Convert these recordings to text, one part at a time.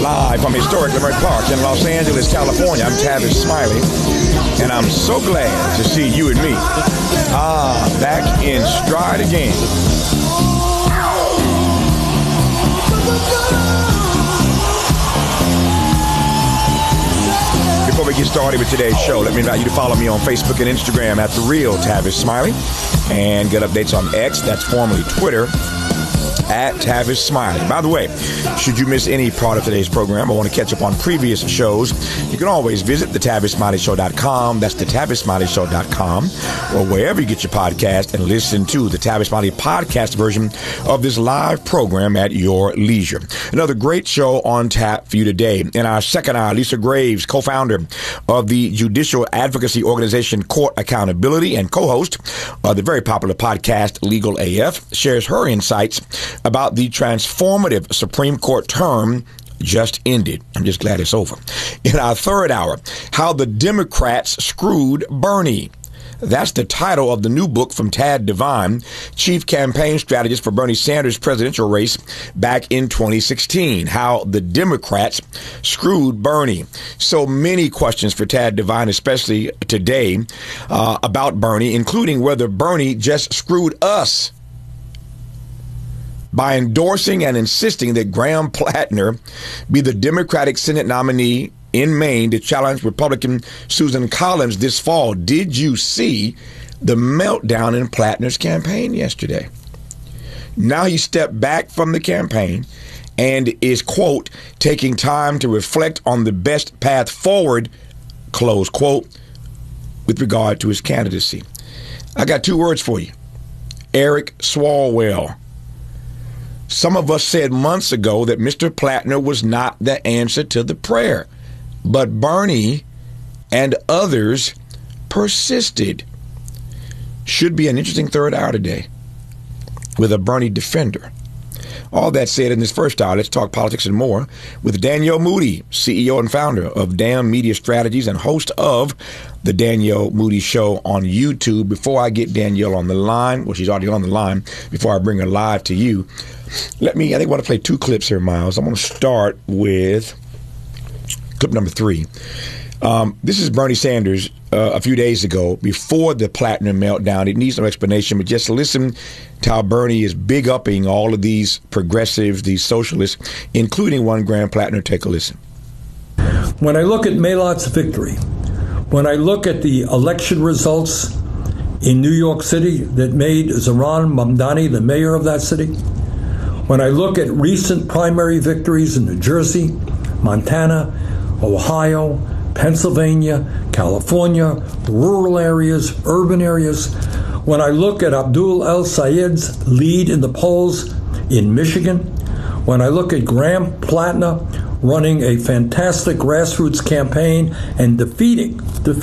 Live from historic Leimert Park in Los Angeles, California, I'm Tavis Smiley, and I'm so glad to see you and me back in stride again. Before we get started with today's show, let me invite you to follow me on Facebook and Instagram at The Real Tavis Smiley, and get updates on X, that's formerly Twitter, at Tavis Smiley. By the way, should you miss any part of today's program or want to catch up on previous shows, you can always visit thetavisSmileyShow.com. That's thetavisSmileyShow.com, or wherever you get your podcast, and listen to the Tavis Smiley podcast version of this live program at your leisure. Another great show on tap for you today. In our second hour, Lisa Graves, co-founder of the judicial advocacy organization Court Accountability and co-host of the very popular podcast Legal AF, shares her insights about the transformative Supreme Court term just ended. I'm just glad it's over. In our third hour, how the Democrats screwed Bernie. That's the title of the new book from Tad Devine, chief campaign strategist for Bernie Sanders' presidential race back in 2016. How the Democrats screwed Bernie. So many questions for Tad Devine, especially today, about Bernie, including whether Bernie just screwed us by endorsing and insisting that Graham Plattner be the Democratic Senate nominee in Maine to challenge Republican Susan Collins this fall. Did you see the meltdown in Plattner's campaign yesterday? Now he stepped back from the campaign and is, quote, taking time to reflect on the best path forward, close quote, with regard to his candidacy. I got two words for you. Eric Swalwell. Some of us said months ago that Mr. Plattner was not the answer to the prayer, but Bernie and others persisted. Should be an interesting third hour today with a Bernie defender. All that said, in this first hour, let's talk politics and more with Danielle Moody, CEO and founder of DAM Media Strategies and host of the Danielle Moody Show on YouTube. Before I get Danielle on the line, well, she's already on the line, before I bring her live to you, I think I want to play two clips here, Miles. I'm going to start with clip number 3. This is Bernie Sanders a few days ago, before the Plattner meltdown. It needs no explanation, but just listen to how Bernie is big-upping all of these progressives, these socialists, including one Graham Plattner. Take a listen. When I look at Mayotte victory, when I look at the election results in New York City that made Zohran Mamdani the mayor of that city, when I look at recent primary victories in New Jersey, Montana, Ohio, Pennsylvania, California, rural areas, urban areas, when I look at Abdul El Sayed's lead in the polls in Michigan, when I look at Graham Plattner running a fantastic grassroots campaign and defeating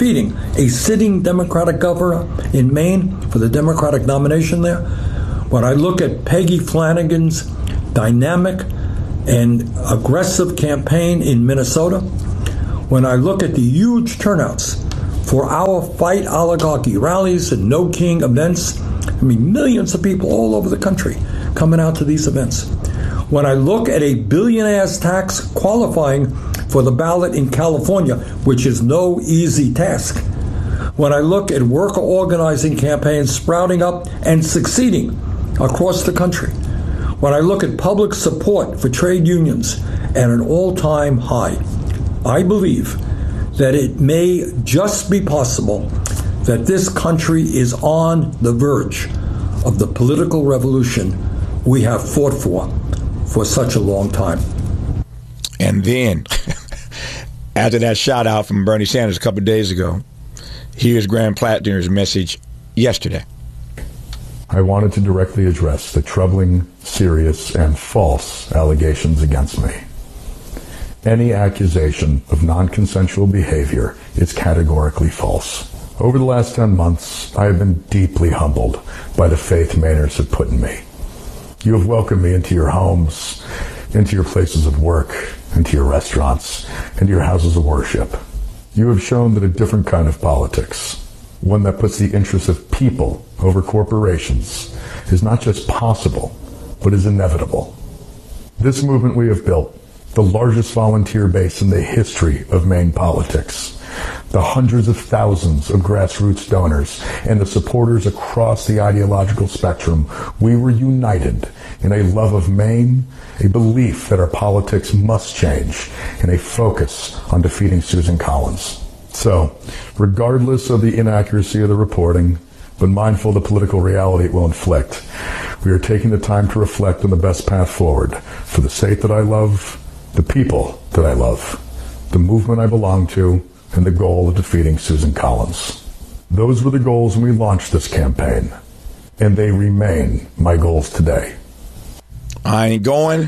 a sitting Democratic governor in Maine for the Democratic nomination there, when I look at Peggy Flanagan's dynamic and aggressive campaign in Minnesota, when I look at the huge turnouts for our Fight Oligarchy rallies and No King events, I mean, millions of people all over the country coming out to these events. When I look at a billionaire's tax qualifying for the ballot in California, which is no easy task. When I look at worker organizing campaigns sprouting up and succeeding across the country. When I look at public support for trade unions at an all-time high, I believe that it may just be possible that this country is on the verge of the political revolution we have fought for such a long time. And then, after that shout out from Bernie Sanders a couple of days ago, here's Graham Plattner's message yesterday. I wanted to directly address the troubling, serious, and false allegations against me. Any accusation of non-consensual behavior is categorically false. Over the last 10 months, I have been deeply humbled by the faith Mainers have put in me. You have welcomed me into your homes, into your places of work, into your restaurants, into your houses of worship. You have shown that a different kind of politics, one that puts the interests of people over corporations, is not just possible, but is inevitable. This movement we have built the largest volunteer base in the history of Maine politics, the hundreds of thousands of grassroots donors, and the supporters across the ideological spectrum, we were united in a love of Maine, a belief that our politics must change, and a focus on defeating Susan Collins. So, regardless of the inaccuracy of the reporting, but mindful of the political reality it will inflict, we are taking the time to reflect on the best path forward for the state that I love, the people that I love, the movement I belong to, and the goal of defeating Susan Collins. Those were the goals when we launched this campaign, and they remain my goals today. I ain't going.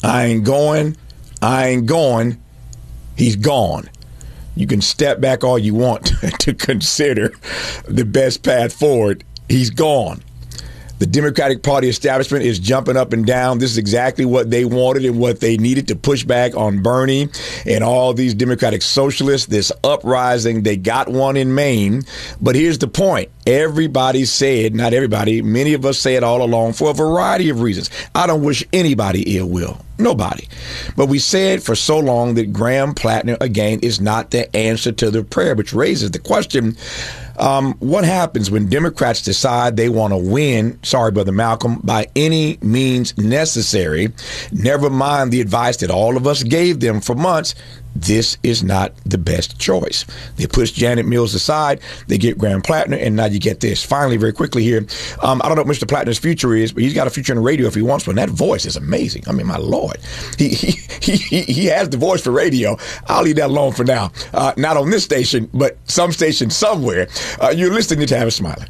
He's gone. You can step back all you want to consider the best path forward. He's gone. The Democratic Party establishment is jumping up and down. This is exactly what they wanted and what they needed to push back on Bernie and all these Democratic socialists. This uprising, they got one in Maine. But here's the point. Everybody said, not everybody, many of us say it all along for a variety of reasons. I don't wish anybody ill will. Nobody. But we said for so long that Graham Plattner, again, is not the answer to the prayer, which raises the question, what happens when Democrats decide they want to win, sorry, Brother Malcolm, by any means necessary? Never mind the advice that all of us gave them for months. This is not the best choice. They push Janet Mills aside, they get Graham Plattner, and now you get this. Finally, very quickly here, I don't know what Mr. Plattner's future is, but he's got a future in the radio if he wants one. That voice is amazing. I mean, my Lord. He has the voice for radio. I'll leave that alone for now. Not on this station, but some station somewhere. You're listening to Tavis Smiley.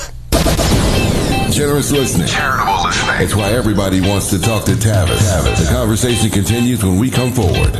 Generous listening. Charitable listening. It's why everybody wants to talk to Tavis. The conversation continues when we come forward.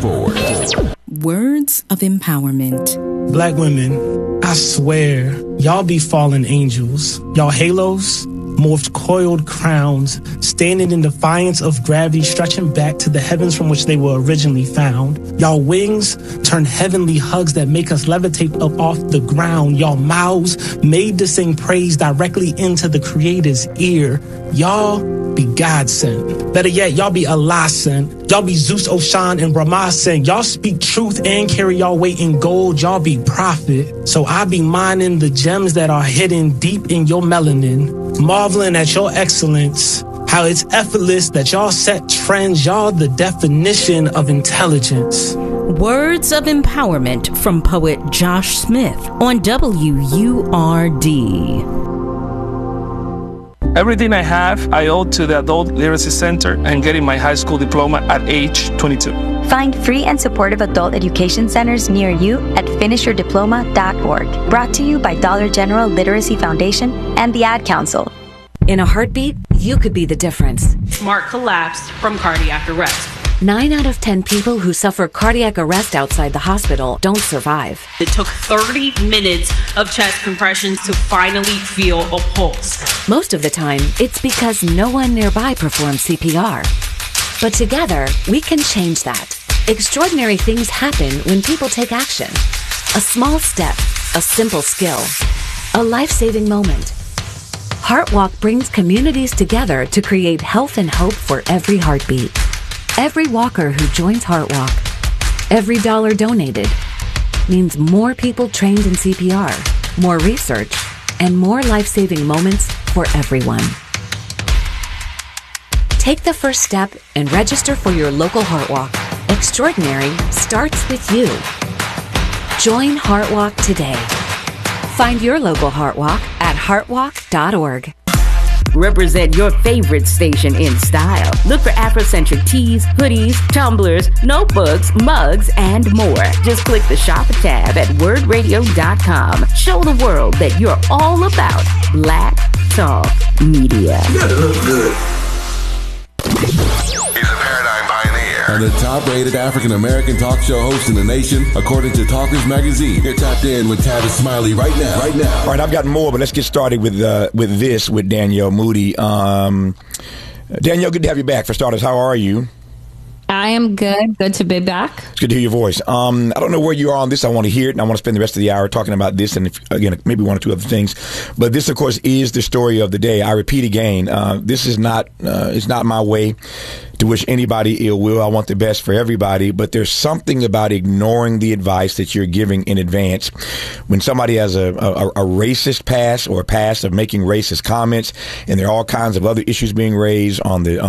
Words of empowerment. Black women, I swear, y'all be fallen angels. Y'all halos, morphed coiled crowns, standing in defiance of gravity, stretching back to the heavens from which they were originally found. Y'all wings turn heavenly hugs that make us levitate up off the ground. Y'all mouths made to sing praise directly into the Creator's ear. Y'all be God sent. Better yet, y'all be Allah sent. Y'all be Zeus, Oshan, and Brahma sent. Y'all speak truth and carry y'all weight in gold. Y'all be prophet. So I be mining the gems that are hidden deep in your melanin, marveling at your excellence, how it's effortless that y'all set trends. Y'all the definition of intelligence. Words of empowerment from poet Josh Smith on WURD. Everything I have, I owe to the Adult Literacy Center and getting my high school diploma at age 22. Find free and supportive adult education centers near you at finishyourdiploma.org. Brought to you by Dollar General Literacy Foundation and the Ad Council. In a heartbeat, you could be the difference. Mark collapsed from cardiac arrest. 9 out of 10 people who suffer cardiac arrest outside the hospital don't survive. It took 30 minutes of chest compressions to finally feel a pulse. Most of the time, it's because no one nearby performs CPR. But together, we can change that. Extraordinary things happen when people take action. A small step, a simple skill, a life-saving moment. HeartWalk brings communities together to create health and hope for every heartbeat. Every walker who joins HeartWalk, every dollar donated, means more people trained in CPR, more research, and more life-saving moments for everyone. Take the first step and register for your local HeartWalk. Extraordinary starts with you. Join HeartWalk today. Find your local HeartWalk at heartwalk.org. Represent your favorite station in style. Look for Afrocentric tees, hoodies, tumblers, notebooks, mugs, and more. Just click the shop tab at wordradio.com. Show the world that you're all about Black Talk Media. You gotta look good. He's a paradigm pioneer and the top-rated African-American talk show host in the nation, according to Talkers Magazine. You're tapped in with Tavis Smiley right now. All right, I've got more, but let's get started with Danielle Moody. Danielle, good to have you back. For starters, how are you? I am good. Good to be back. It's good to hear your voice. I don't know where you are on this. I want to hear it, and I want to spend the rest of the hour talking about this and, again, maybe one or two other things. But this, of course, is the story of the day. I repeat again, this is not it's not my way to wish anybody ill will. I want the best for everybody, but there's something about ignoring the advice that you're giving in advance. When somebody has a racist past or a past of making racist comments, and there are all kinds of other issues being raised on the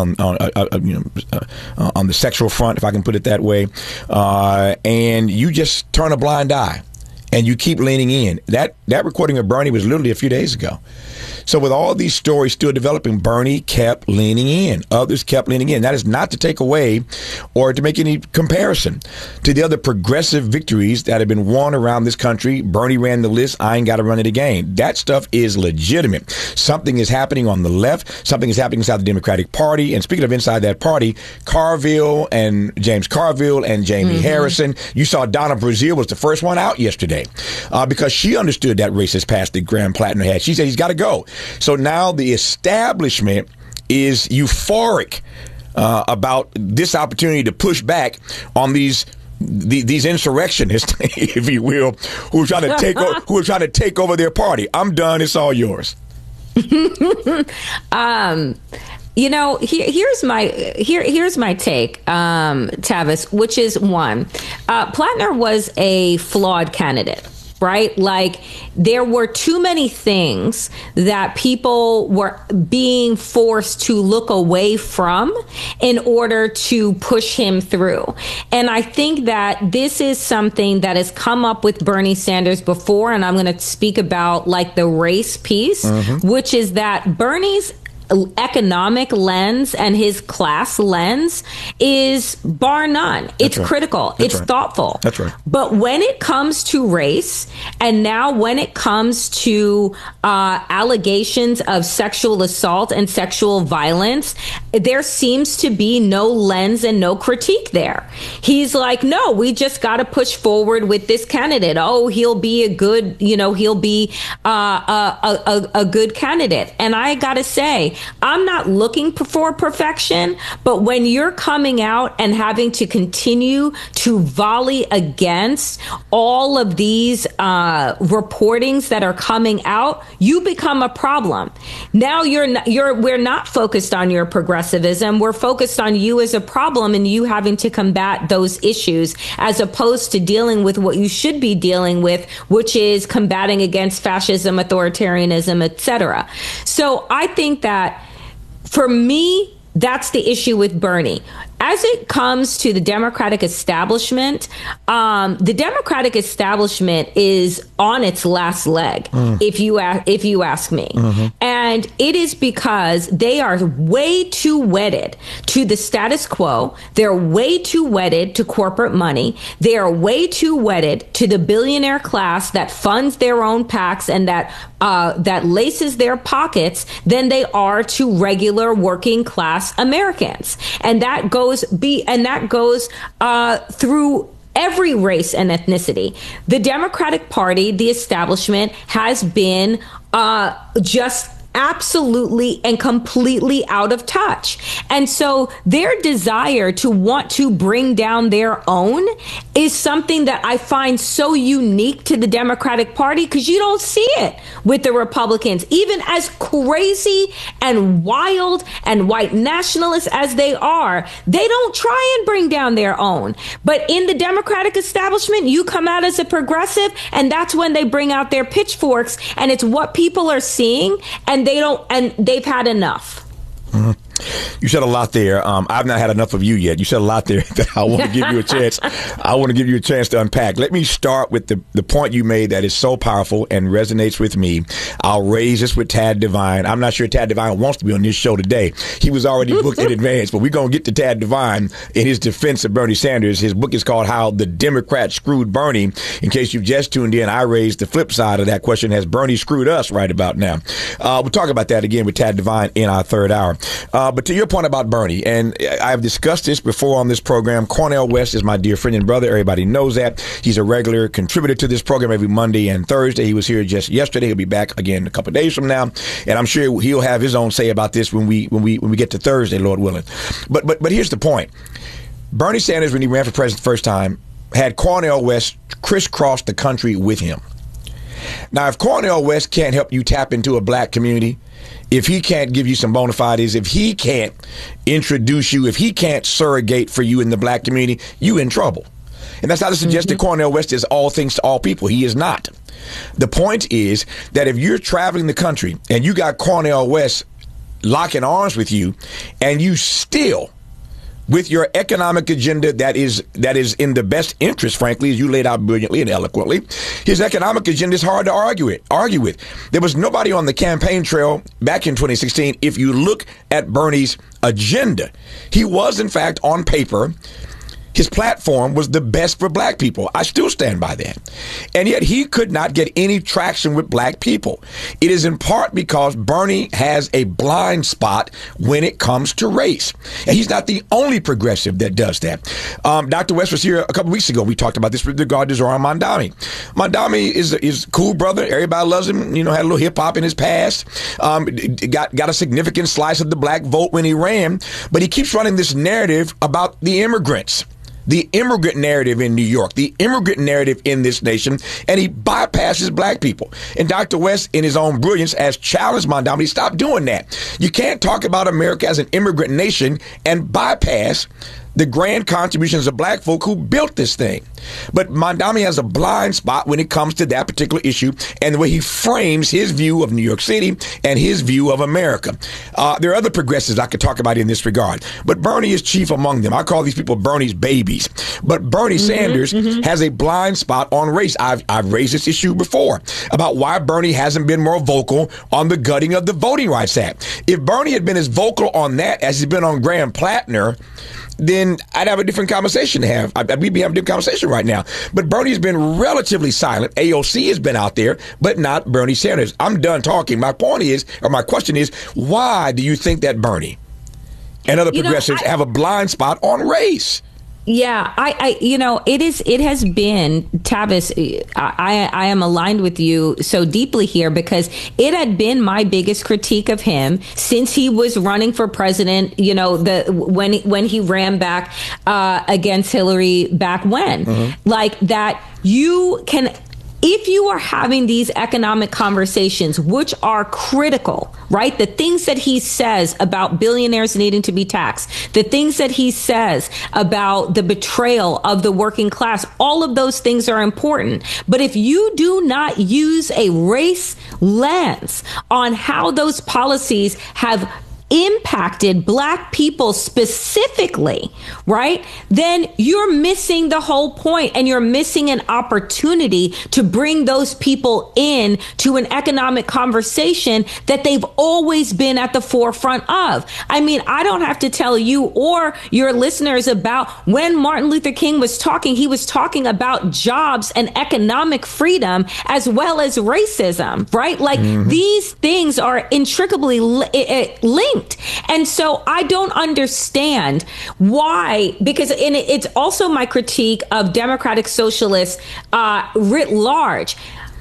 sexual front, if I can put it that way, and you just turn a blind eye and you keep leaning in. That recording of Bernie was literally a few days ago. So with all these stories still developing, Bernie kept leaning in. Others kept leaning in. That is not to take away or to make any comparison to the other progressive victories that have been won around this country. Bernie ran the list. I ain't got to run it again. That stuff is legitimate. Something is happening on the left. Something is happening inside the Democratic Party. And speaking of inside that party, Carville and James Carville and Jamie Harrison. You saw Donna Brazile was the first one out yesterday because she understood that racist past that Graham Plattner had. She said he's got to go. So now the establishment is euphoric about this opportunity to push back on these insurrectionists, if you will, who are trying to take over their party. I'm done. It's all yours. Here's my take, Tavis, which is one. Plattner was a flawed candidate. Right? Like, there were too many things that people were being forced to look away from in order to push him through. And I think that this is something that has come up with Bernie Sanders before. And I'm going to speak about like the race piece, which is that Bernie's economic lens and his class lens is bar none. It's critical. It's thoughtful. That's right. But when it comes to race, and now when it comes to allegations of sexual assault and sexual violence, there seems to be no lens and no critique there. He's like, no, we just got to push forward with this candidate. Oh, he'll be a good, he'll be a good candidate. And I got to say, I'm not looking for perfection, but when you're coming out and having to continue to volley against all of these reportings that are coming out, you become a problem. Now we're not focused on your progressivism. We're focused on you as a problem and you having to combat those issues, as opposed to dealing with what you should be dealing with, which is combating against fascism, authoritarianism, etc. So I think that, for me, that's the issue with Bernie. As it comes to the Democratic establishment, the Democratic establishment is on its last leg, if you ask me. And it is because they are way too wedded to the status quo. They're way too wedded to corporate money. They are way too wedded to the billionaire class that funds their own PACs and that laces their pockets than they are to regular working class Americans. And that goes through every race and ethnicity. The Democratic Party, the establishment, has been just absolutely and completely out of touch. And so their desire to want to bring down their own is something that I find so unique to the Democratic Party, because you don't see it with the Republicans. Even as crazy and wild and white nationalists as they are, they don't try and bring down their own. But in the Democratic establishment, you come out as a progressive, and that's when they bring out their pitchforks, and it's what people are seeing, and they've had enough. You said a lot there. I've not had enough of you yet. You said a lot there that I want to give you a chance. I want to give you a chance to unpack. Let me start with the point you made that is so powerful and resonates with me. I'll raise this with Tad Devine. I'm not sure Tad Devine wants to be on this show today. He was already booked in advance, but we're going to get to Tad Devine in his defense of Bernie Sanders. His book is called How the Democrats Screwed Bernie. In case you've just tuned in, I raised the flip side of that question. Has Bernie screwed us right about now? We'll talk about that again with Tad Devine in our third hour. But to your point about Bernie, and I've discussed this before on this program, Cornel West is my dear friend and brother. Everybody knows that. He's a regular contributor to this program every Monday and Thursday. He was here just yesterday. He'll be back again a couple of days from now. And I'm sure he'll have his own say about this when we get to Thursday, Lord willing. But here's the point. Bernie Sanders, when he ran for president the first time, had Cornel West crisscross the country with him. Now, if Cornel West can't help you tap into a black community, if he can't give you some bona fides, if he can't introduce you, if he can't surrogate for you in the black community, you in trouble. And that's not to suggest that Cornel West is all things to all people. He is not. The point is that if you're traveling the country and you got Cornel West locking arms with you, and you still, with your economic agenda that is in the best interest, frankly, as you laid out brilliantly and eloquently, his economic agenda is hard to argue with. There was nobody on the campaign trail back in 2016. If you look at Bernie's agenda, he was, in fact, on paper, his platform was the best for black people. I still stand by that. And yet he could not get any traction with black people. It is in part because Bernie has a blind spot when it comes to race. And he's not the only progressive that does that. Dr. West was here a couple weeks ago. We talked about this with regard to Zoran Mondani. Mondani is a cool brother. Everybody loves him. You know, had a little hip hop in his past. Got a significant slice of the black vote when he ran. But he keeps running this narrative about the immigrants. The immigrant narrative in New York, the immigrant narrative in this nation, and he bypasses black people. And Dr. West, in his own brilliance, has challenged Mondani. Stop doing that. You can't talk about America as an immigrant nation and bypass the grand contributions of black folk who built this thing. But Mondani has a blind spot when it comes to that particular issue and the way he frames his view of New York City and his view of America. There are other progressives I could talk about in this regard, but Bernie is chief among them. I call these people Bernie's babies. But Bernie Sanders has a blind spot on race. I've raised this issue before about why Bernie hasn't been more vocal on the gutting of the Voting Rights Act. If Bernie had been as vocal on that as he's been on Graham-Plattner, then I'd have a different conversation to have. We'd be having a different conversation right now. But Bernie's been relatively silent. AOC has been out there, but not Bernie Sanders. I'm done talking. My point is, or my question is, why do you think that Bernie and other progressives have a blind spot on race? Yeah, it has been, Tavis, I am aligned with you so deeply here because it had been my biggest critique of him since he was running for president, when he ran back against Hillary back when. Like that you can... If you are having these economic conversations, which are critical, right? The things that he says about billionaires needing to be taxed, the things that he says about the betrayal of the working class, all of those things are important. But if you do not use a race lens on how those policies have impacted black people specifically, right? Then you're missing the whole point and you're missing an opportunity to bring those people in to an economic conversation that they've always been at the forefront of. I mean, I don't have to tell you or your listeners about when Martin Luther King was talking, he was talking about jobs and economic freedom as well as racism, right? Like these things are intricately linked. And so I don't understand why, because it's also my critique of democratic socialists writ large.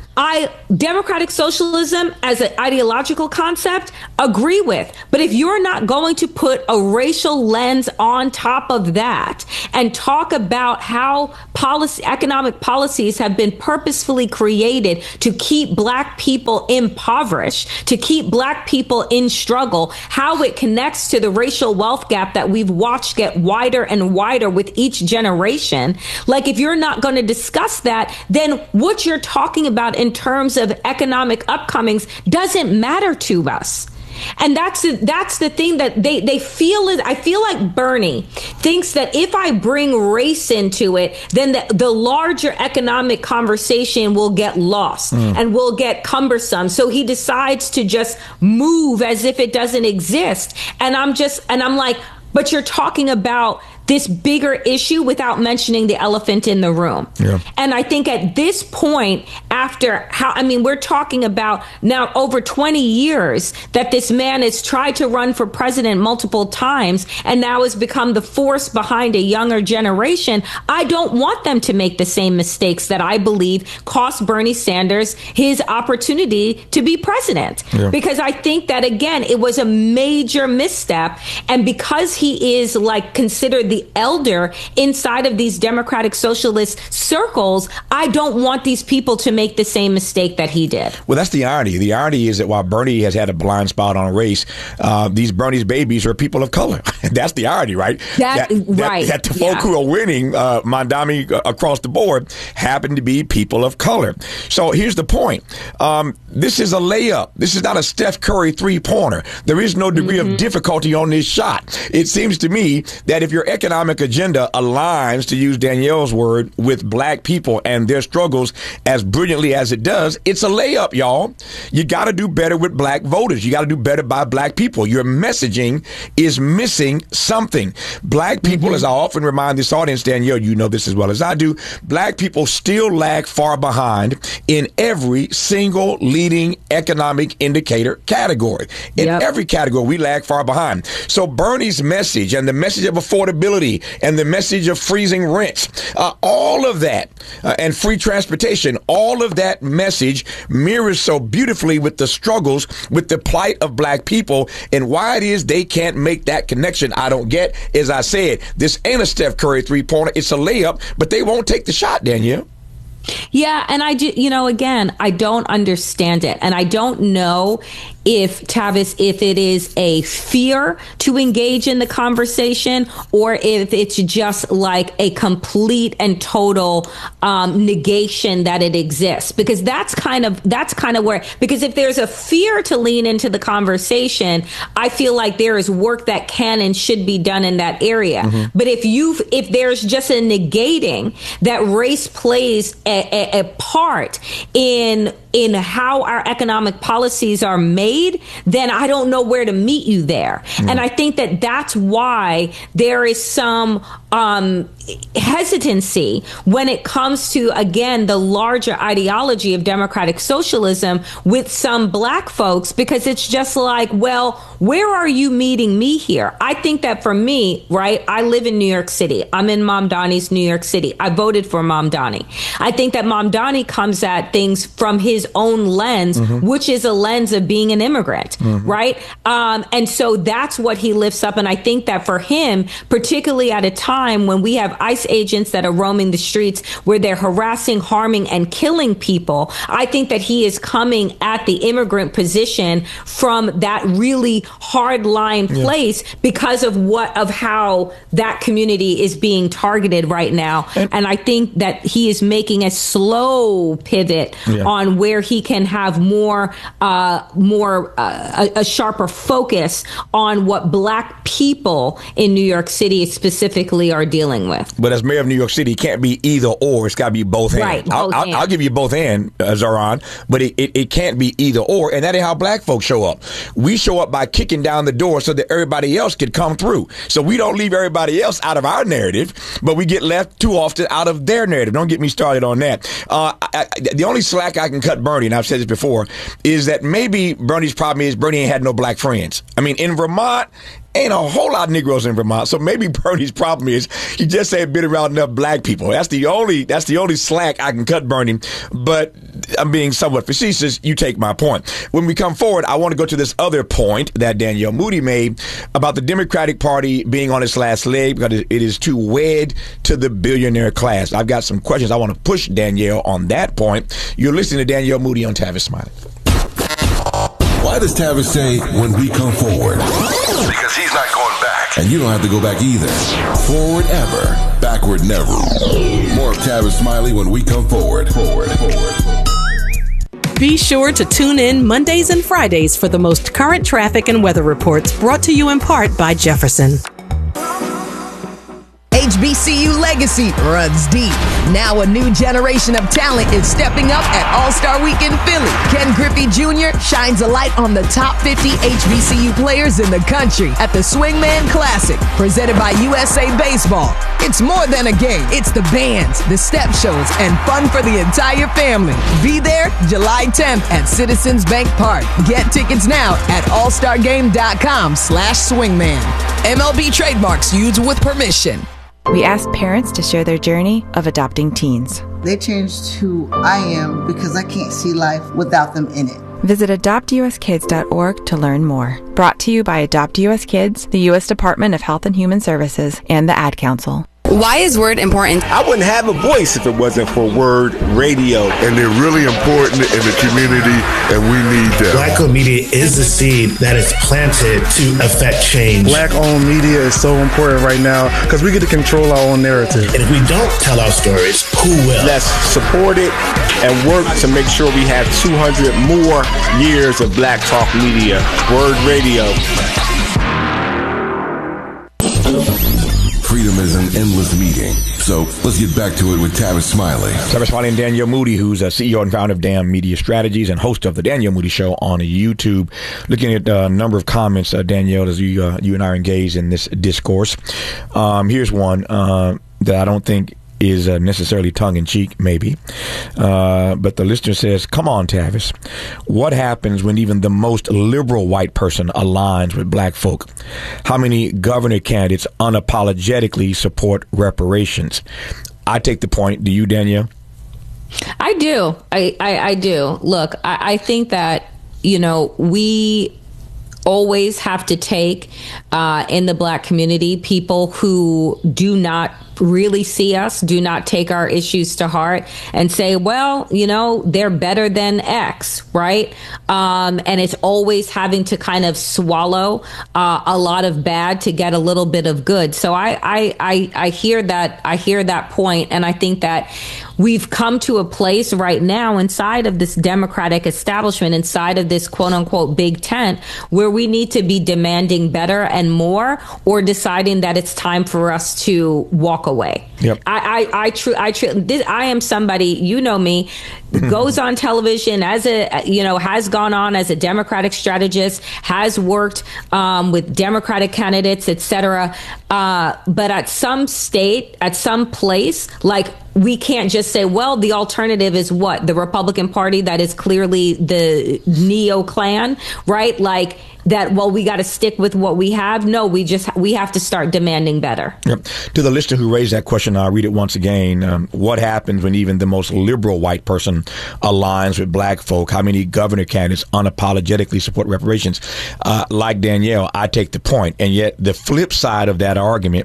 Democratic socialism as an ideological concept, agree with. But if you're not going to put a racial lens on top of that and talk about how economic policies have been purposefully created to keep black people impoverished, to keep black people in struggle, how it connects to the racial wealth gap that we've watched get wider and wider with each generation. Like, if you're not going to discuss that, then what you're talking about in terms of economic upcomings doesn't matter to us. And that's the thing that they feel is, I feel like Bernie thinks that if I bring race into it, then the larger economic conversation will get lost and will get cumbersome. So he decides to just move as if it doesn't exist. And I'm like, but you're talking about this bigger issue without mentioning the elephant in the room. Yeah. And I think at this point, we're talking about now over 20 years that this man has tried to run for president multiple times and now has become the force behind a younger generation. I don't want them to make the same mistakes that I believe cost Bernie Sanders his opportunity to be president. Yeah. Because I think that, again, it was a major misstep. And because he is considered the very elder inside of these Democratic Socialist circles, I don't want these people to make the same mistake that he did. Well, that's the irony. The irony is that while Bernie has had a blind spot on race, these Bernie's babies are people of color. That's the irony, right? That the folk who are winning Mamdani across the board happen to be people of color. So here's the point. This is a layup. This is not a Steph Curry three-pointer. There is no degree of difficulty on this shot. It seems to me that if your economic agenda aligns, to use Danielle's word, with black people and their struggles as brilliantly as it does, it's a layup, y'all. You got to do better with black voters. You got to do better by black people. Your messaging is missing something. Black people, as I often remind this audience, Danielle, you know this as well as I do, black people still lag far behind in every single leading economic indicator category. In every category, we lag far behind. So Bernie's message and the message of affordability and the message of freezing rents, all of that, and free transportation, all of that message mirrors so beautifully with the struggles, with the plight of black people, and why it is they can't make that connection. I don't get. As I said, this ain't a Steph Curry three-pointer. It's a layup, but they won't take the shot, Danielle. Yeah, and I do, again, I don't understand it. And I don't know if, Tavis, if it is a fear to engage in the conversation or if it's just like a complete and total negation that it exists. Because that's kind of where, because if there's a fear to lean into the conversation, I feel like there is work that can and should be done in that area. But if there's just a negating that race plays a part in how our economic policies are made, then I don't know where to meet you there. And I think that that's why there is some hesitancy when it comes to, again, the larger ideology of democratic socialism with some black folks, because it's just like, well, where are you meeting me here? I think that for me, right, I live in New York City. I'm in Mamdani's New York City. I voted for Mamdani. I think that Mamdani comes at things from his own lens, which is a lens of being an immigrant, right? And so that's what he lifts up. And I think that for him, particularly at a time when we have ICE agents that are roaming the streets where they're harassing, harming, and killing people, I think that he is coming at the immigrant position from that really hard-line place because of how that community is being targeted right now. And I think that he is making a slow pivot on where he can have a sharper focus on what black people in New York City specifically are dealing with. But as mayor of New York City, it can't be either or. It's got to be both and. Right, I'll give you both and, Zoran, but it can't be either or. And that is how black folks show up. We show up by kicking down the door so that everybody else could come through. So we don't leave everybody else out of our narrative, but we get left too often out of their narrative. Don't get me started on that. The only slack I can cut Bernie, and I've said this before, is that maybe Bernie's problem is Bernie ain't had no black friends. I mean, in Vermont, ain't a whole lot of Negroes in Vermont. So maybe Bernie's problem is he just ain't been around enough black people. That's the only slack I can cut Bernie. But I'm being somewhat facetious. You take my point. When we come forward, I want to go to this other point that Danielle Moody made about the Democratic Party being on its last leg because it is too wed to the billionaire class. I've got some questions I want to push Danielle on that point. You're listening to Danielle Moody on Tavis Smiley. Why does Tavis say when we come forward? Because he's not going back. And you don't have to go back either. Forward ever, backward never. More of Tavis Smiley when we come forward. Be sure to tune in Mondays and Fridays for the most current traffic and weather reports brought to you in part by Jefferson. HBCU legacy runs deep. Now a new generation of talent is stepping up at All-Star Weekend Philly. Ken Griffey Jr. shines a light on the top 50 HBCU players in the country at the Swingman Classic, presented by USA Baseball. It's more than a game. It's the bands, the step shows, and fun for the entire family. Be there July 10th at Citizens Bank Park. Get tickets now at allstargame.com/swingman. MLB trademarks used with permission. We asked parents to share their journey of adopting teens. They changed who I am because I can't see life without them in it. Visit adoptuskids.org to learn more. Brought to you by Adopt US Kids, the U.S. Department of Health and Human Services, and the Ad Council. Why is Word important? I wouldn't have a voice if it wasn't for Word Radio. And they're really important in the community, and we need them. Black-owned media is the seed that is planted to affect change. Black-owned media is so important right now because we get to control our own narrative. And if we don't tell our stories, who will? Let's support it and work to make sure we have 200 more years of Black Talk Media. Word Radio. Freedom is an endless meeting. So let's get back to it with Tavis Smiley. Tavis Smiley and Danielle Moody, who's a CEO and founder of Damn Media Strategies and host of the Danielle Moody Show on YouTube. Looking at a number of comments, Danielle, as you and I are engaged in this discourse. Here's one that I don't think is necessarily tongue-in-cheek, maybe. But the listener says, come on, Tavis. What happens when even the most liberal white person aligns with black folk? How many governor candidates unapologetically support reparations? I take the point. Do you, Danielle? I do. I do. Look, I think that, we always have to take in the black community people who do not really see us, do not take our issues to heart and say, well, they're better than X, right? And it's always having to kind of swallow a lot of bad to get a little bit of good. So I hear that. I hear that point. And I think that we've come to a place right now inside of this Democratic establishment, inside of this quote unquote big tent, where we need to be demanding better and more, or deciding that it's time for us to walk away. Yep. I am somebody, you know me, goes on television as has gone on as a Democratic strategist, has worked with Democratic candidates, etc. But at some place, we can't just say, well, the alternative is what? The Republican Party that is clearly the neo-Klan, right? We got to stick with what we have. No, we have to start demanding better. Yep. To the listener who raised that question, I'll read it once again. What happens when even the most liberal white person aligns with black folk? How many governor candidates unapologetically support reparations? Like Danielle, I take the point. And yet the flip side of that argument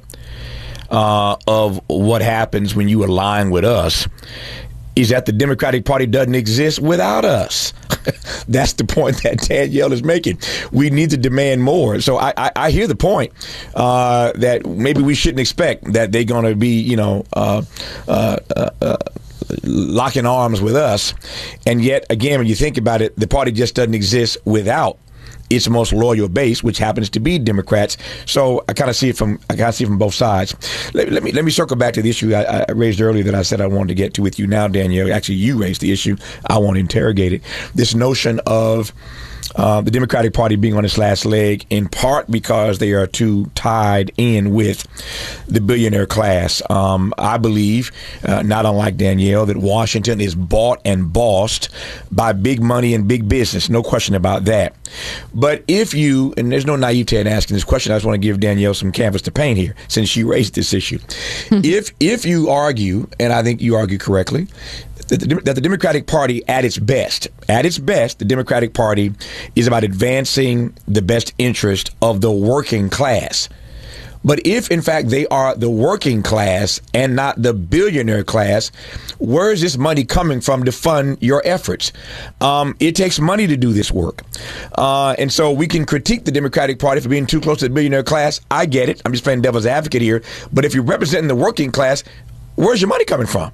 of what happens when you align with us is that the Democratic Party doesn't exist without us. That's the point that Danielle is making. We need to demand more. So I hear the point that maybe we shouldn't expect that they're going to be, locking arms with us. And yet, again, when you think about it, the party just doesn't exist without its most loyal base, which happens to be Democrats. So I kind of see it from both sides. Let me circle back to the issue I raised earlier that I said I wanted to get to with you now, Danielle. Actually, you raised the issue. I want to interrogate it. This notion of the Democratic Party being on its last leg, in part because they are too tied in with the billionaire class. I believe, not unlike Danielle, that Washington is bought and bossed by big money and big business. No question about that. But if you, and there's no naivete in asking this question, I just want to give Danielle some canvas to paint here, since she raised this issue. If you argue, and I think you argue correctly, that the Democratic Party at its best, the Democratic Party is about advancing the best interest of the working class. But if, in fact, they are the working class and not the billionaire class, where is this money coming from to fund your efforts? It takes money to do this work. And so we can critique the Democratic Party for being too close to the billionaire class. I get it. I'm just playing devil's advocate here. But if you're representing the working class, where's your money coming from?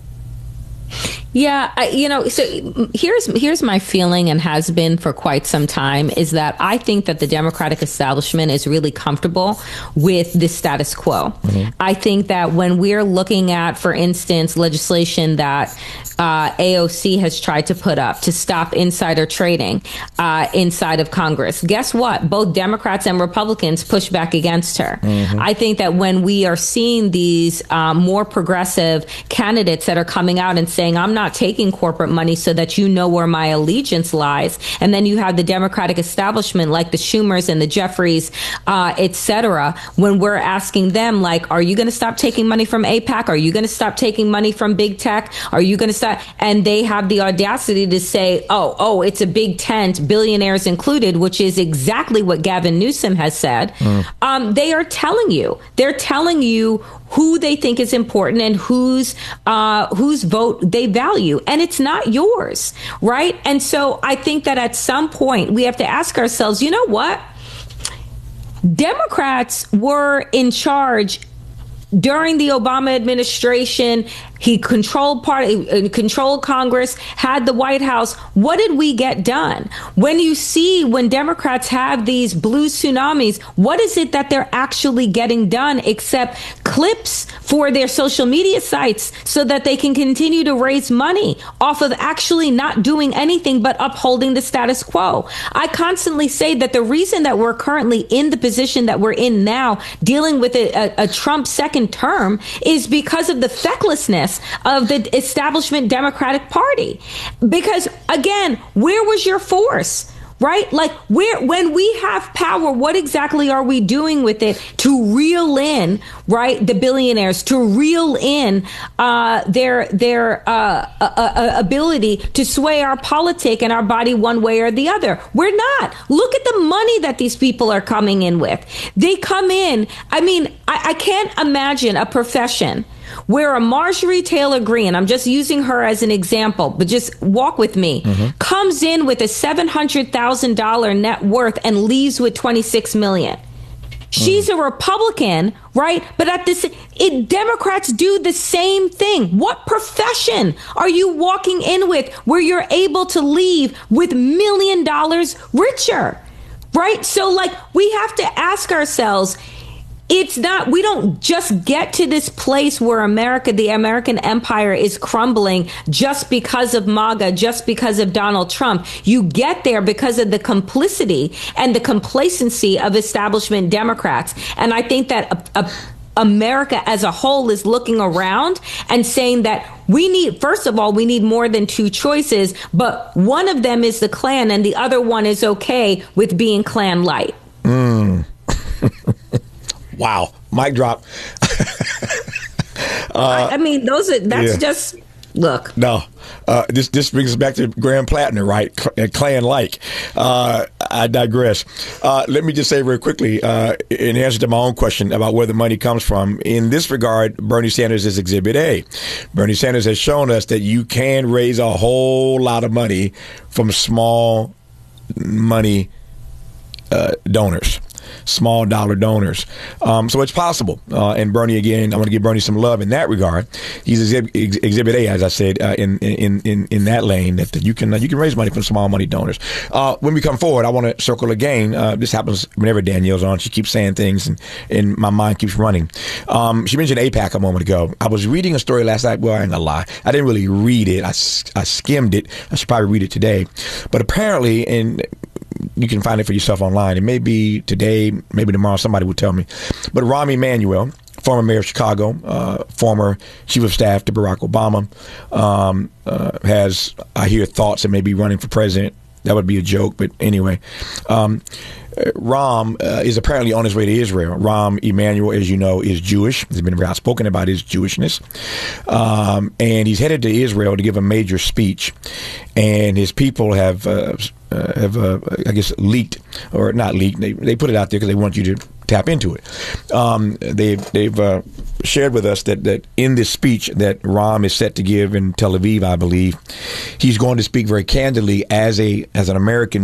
Yeah, so here's my feeling, and has been for quite some time, is that I think that the Democratic establishment is really comfortable with the status quo. Mm-hmm. I think that when we're looking at, for instance, legislation that AOC has tried to put up to stop insider trading inside of Congress, guess what? Both Democrats and Republicans push back against her. Mm-hmm. I think that when we are seeing these more progressive candidates that are coming out and saying, I'm not taking corporate money so that you know where my allegiance lies. And then you have the Democratic establishment like the Schumers and the Jeffries, et cetera, when we're asking them, like, are you going to stop taking money from AIPAC? Are you going to stop taking money from big tech? Are you going to stop? And they have the audacity to say, oh, it's a big tent, billionaires included, which is exactly what Gavin Newsom has said. They are telling you who they think is important and whose vote they value. And it's not yours, right? And so I think that at some point we have to ask ourselves, you know what? Democrats were in charge during the Obama administration. He controlled Congress, had the White House. What did we get done? When Democrats have these blue tsunamis, what is it that they're actually getting done except clips for their social media sites so that they can continue to raise money off of actually not doing anything but upholding the status quo? I constantly say that the reason that we're currently in the position that we're in now, dealing with a Trump second term, is because of the fecklessness of the establishment Democratic Party. Because again, where was your force? Right? Like, when we have power, what exactly are we doing with it to reel in, right, the billionaires, to reel in their ability to sway our politic and our body one way or the other? We're not. Look at the money that these people are coming in with. They come in. I mean, I can't imagine a profession where a Marjorie Taylor Greene, I'm just using her as an example, but just walk with me, comes in with a $700,000 net worth and leaves with $26 million. She's a Republican, right? But Democrats do the same thing. What profession are you walking in with where you're able to leave with $1 million richer, right? So, like, we have to ask ourselves, we don't just get to this place where the American empire is crumbling just because of MAGA, just because of Donald Trump. You get there because of the complicity and the complacency of establishment Democrats. And I think that America as a whole is looking around and saying that first of all, we need more than two choices, but one of them is the Klan and the other one is okay with being Klan light. Wow. Mic drop. I mean, just, look. No. This brings us back to Graham Plattner, right? Klan-like. I digress. Let me just say very quickly, in answer to my own question about where the money comes from, in this regard, Bernie Sanders is Exhibit A. Bernie Sanders has shown us that you can raise a whole lot of money from small money donors. Small dollar donors. So it's possible. And Bernie, again, I want to give Bernie some love in that regard. He's Exhibit A, as I said, in that lane, that you can raise money from small money donors. When we come forward, I want to circle again. This happens whenever Danielle's on. She keeps saying things and my mind keeps running. She mentioned AIPAC a moment ago. I was reading a story last night. Well, I ain't gonna lie. I didn't really read it. I skimmed it. I should probably read it today. But apparently, and you can find it for yourself online. It may be today, maybe tomorrow, somebody will tell me. But Rahm Emanuel, former mayor of Chicago, former chief of staff to Barack Obama, has, I hear, thoughts that may be running for president. That would be a joke, but anyway. Rahm is apparently on his way to Israel. Rahm Emanuel, as you know, is Jewish. He's been very outspoken about his Jewishness. And he's headed to Israel to give a major speech. And his people have I guess, leaked, or not leaked. They put it out there because they want you to tap into it. They've shared with us that in this speech that Rahm is set to give in Tel Aviv, I believe, he's going to speak very candidly as an American